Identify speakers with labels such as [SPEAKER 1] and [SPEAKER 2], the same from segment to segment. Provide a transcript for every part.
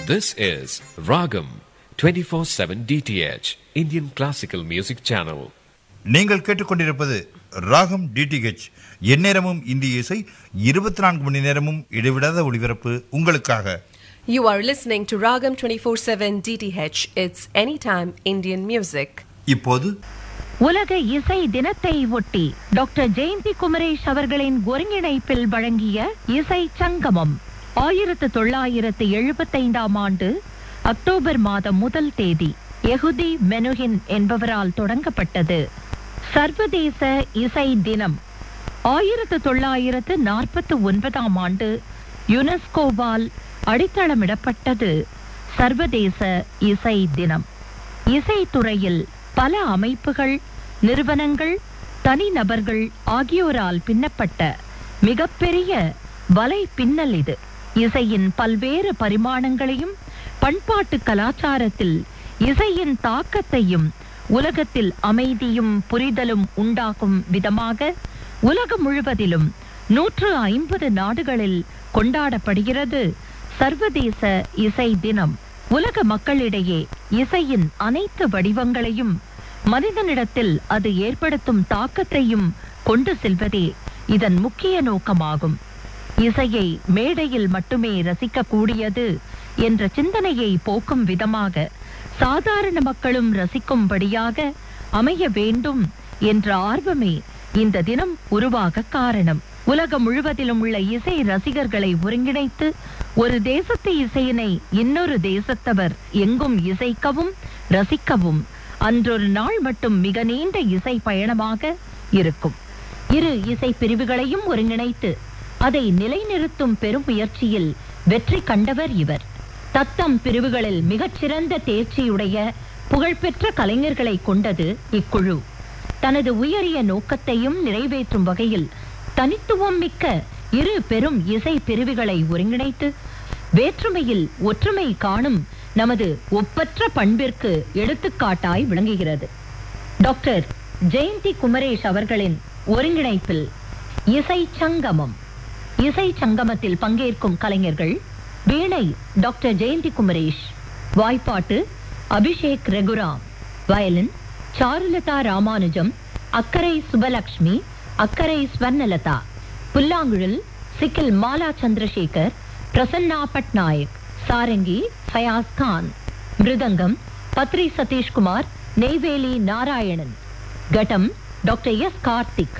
[SPEAKER 1] This is Ragam 24/7 DTH Indian Classical Music Channel.
[SPEAKER 2] நீங்கள் கேட்டுக்கொண்டிருப்பது ராகம் டிடிஹெச். எந்நேரமும் இந்திய இசை, 24 மணி நேரமும் இடைவிடாத ஒளிபரப்பு உங்களுக்காக.
[SPEAKER 3] You are listening to Ragam 24/7 DTH. It's anytime Indian music.
[SPEAKER 2] இப்போது
[SPEAKER 4] உலக இசை தினத்தை ஒட்டி டாக்டர் ஜெயந்தி குமரேஷ் அவர்களின் ஒருங்கிணைப்பில் வழங்கிய இசை சங்கமம் 1975 ஆண்டு அக்டோபர் மாதம் 1 தேதி யெஹூதி மெனுஹின் என்பவரால் தொடங்கப்பட்டது. சர்வதேச இசை தினம் 1949 ஆண்டு யுனெஸ்கோவால் அடித்தளமிடப்பட்டது. சர்வதேச இசை தினம் இசைத்துறையில் பல அமைப்புகள், நிறுவனங்கள், தனிநபர்கள் ஆகியோரால் பின்னப்பட்ட மிகப்பெரிய வலை பின்னல் இது. இசையின் பல்வேறு பரிமாணங்களையும் பண்பாட்டு கலாச்சாரத்தில் இசையின் தாக்கத்தையும் உலகத்தில் அமைதியும் புரிதலும் உண்டாகும் விதமாக உலகம் முழுவதிலும் 150 நாடுகளில் கொண்டாடப்படுகிறது சர்வதேச இசை தினம். உலக மக்களிடையே இசையின் அனைத்து வடிவங்களையும் மனிதனிடத்தில் அது ஏற்படுத்தும் தாக்கத்தையும் கொண்டு செல்வதே இதன் முக்கிய நோக்கமாகும். இசையை மேடையில் மட்டுமே ரசிக்கக்கூடியது என்ற சிந்தனையை போக்கும் விதமாக சாதாரண மக்களும் ரசிக்கும்படியாக அமைய வேண்டும் என்ற ஆர்வமே இந்த தினம் உருவாக காரணம். உலகம் முழுவதிலும் உள்ள இசை ரசிகர்களை ஒருங்கிணைத்து ஒரு தேசத்து இசையினை இன்னொரு தேசத்தவர் எங்கும் இசைக்கவும் ரசிக்கவும் அன்றொரு நாள் மட்டும் மிக நீண்ட இசை பயணமாக இருக்கும். இரு இசை பிரிவுகளையும் ஒருங்கிணைத்து அதை நிலைநிறுத்தும் பெரும் முயற்சியில் வெற்றி கண்டவர் இவர். தத்தம் பிரிவுகளில் மிகச்சிறந்த தேர்ச்சியுடைய புகழ்பெற்ற கலைஞர்களை கொண்டது இக்குழு. தனது உயரிய நோக்கத்தையும் நிறைவேற்றும் வகையில் தனித்துவம் மிக்க இரு பெரும் இசை பிரிவுகளை ஒருங்கிணைத்து வேற்றுமையில் ஒற்றுமை காணும் நமது ஒப்பற்ற பண்பிற்கு எடுத்துக்காட்டாய் விளங்குகிறது. டாக்டர் ஜெயந்தி குமரேஷ் அவர்களின் ஒருங்கிணைப்பில் இசை சங்கமம். இசை சங்கமத்தில் பங்கேற்கும் கலைஞர்கள்: வீணை டாக்டர் ஜெயந்தி குமரேஷ், வாய்ப்பாட்டு அபிஷேக் ரகுராம், வயலின் சாருலதா ராமானுஜம், அக்கரை சுபலக்ஷ்மி, அக்கரை ஸ்வர்ணலதா, புல்லாங்குழல் சிக்கில் மாலா சந்திரசேகர், பிரசன்னா பட்நாயக், சாரங்கி ஃபயாஸ் கான், மிருதங்கம் பத்ரி சதீஷ்குமார், நெய்வேலி நாராயணன், கட்டம் doctor S Karthik,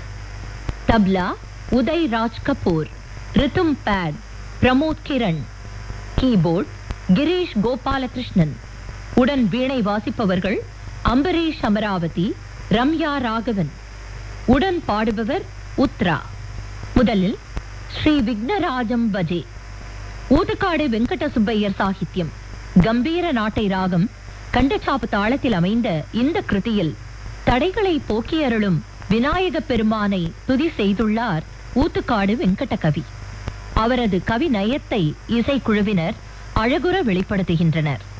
[SPEAKER 4] tabla Uday Raj Kapoor, ரித்தும் bad Pramod Kiran, keyboard Girish Gopalakrishnan. உடன் வீணை வாசிப்பவர்கள் அம்பரீஷ் அமராவதி, ரம்யா ராகவன். உடன் பாடுபவர் உத்ரா. முதலில் ஸ்ரீ விக்னராஜம் பஜே. ஊதுக்காடு வெங்கட சுப்பையர் சாகித்யம், கம்பீர நாட்டை ராகம், கண்டச்சாப்பு தாளத்தில் அமைந்த இந்த கிருதியில் தடைகளை போக்கியருளும் விநாயக பெருமானை துதி செய்துள்ளார் ஊத்துக்காடு வெங்கட கவி. அவரது கவி நயத்தை இசைக்குழுவினர் அழகுற வெளிப்படுத்துகின்றனர்.